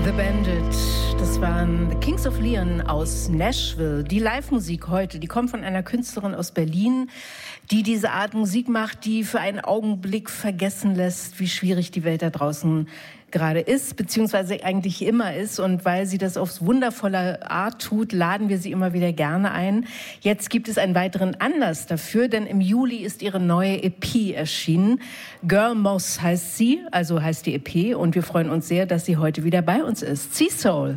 The Bandit, das waren The Kings of Leon aus Nashville. Die Live-Musik heute, die kommt von einer Künstlerin aus Berlin, die diese Art Musik macht, die für einen Augenblick vergessen lässt, wie schwierig die Welt da draußen gerade ist, beziehungsweise eigentlich immer ist. Und weil sie das auf wundervolle Art tut, laden wir sie immer wieder gerne ein. Jetzt gibt es einen weiteren Anlass dafür, denn im Juli ist ihre neue EP erschienen. Girl Moss heißt sie, also heißt die EP. Und wir freuen uns sehr, dass sie heute wieder bei uns ist. Sea Soul.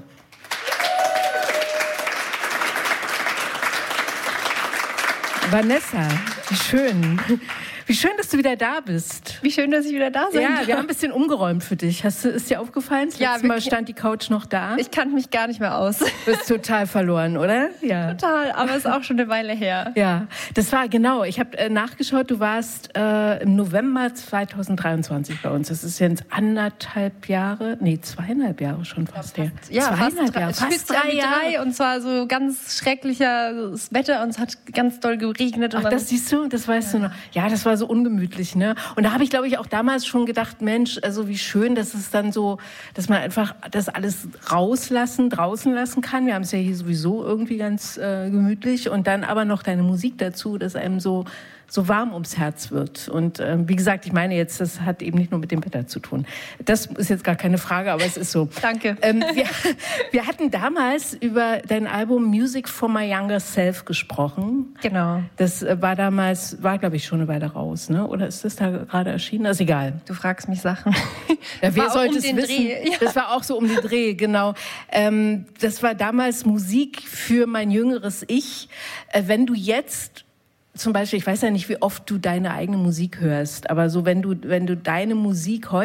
Vanessa, wie schön. Wie schön, dass du wieder da bist. Wie schön, dass ich wieder da sein darf. Ja, wir haben ein bisschen umgeräumt für dich. Ist dir aufgefallen? Das letzte Mal stand die Couch noch da. Ich kannte mich gar nicht mehr aus. Du bist total verloren, oder? Ja. Total, aber ist auch schon eine Weile her. Ja, das war genau. Ich habe nachgeschaut, du warst im November 2023 bei uns. Das ist jetzt 2,5 Jahre schon fast her. Ja, fast 3 Jahre. Und zwar so ganz schreckliches Wetter und es hat ganz doll geregnet. Ach, das siehst du, das weißt du noch. Ja, das war so ungemütlich, ne? Und da habe ich, glaube ich, auch damals schon gedacht, Mensch, also wie schön, dass es dann so, dass man einfach das alles draußen lassen kann. Wir haben es ja hier sowieso irgendwie ganz gemütlich und dann aber noch deine Musik dazu, dass einem so warm ums Herz wird. Und wie gesagt, ich meine jetzt, das hat eben nicht nur mit dem Wetter zu tun. Das ist jetzt gar keine Frage, aber es ist so. Danke. Wir hatten damals über dein Album Music for My Younger Self gesprochen. Genau. Das war glaube ich, schon eine Weile raus, ne? Oder ist das da gerade erschienen? Das ist egal. Du fragst mich Sachen. Ja, wer sollte es wissen? Dreh. Ja. Das war auch so um den Dreh, genau. Das war damals Musik für mein jüngeres Ich. Wenn du jetzt zum Beispiel, ich weiß ja nicht, wie oft du deine eigene Musik hörst, aber so wenn du deine Musik heute